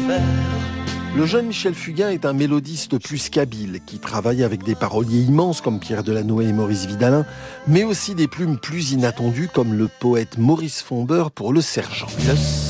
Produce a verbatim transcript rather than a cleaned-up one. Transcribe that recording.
faire. Le jeune Michel Fugain est un mélodiste plus qu'habile, qui travaille avec des paroliers immenses comme Pierre Delanoë et Maurice Vidalin, mais aussi des plumes plus inattendues comme le poète Maurice Fombeur pour Le Sergent. Le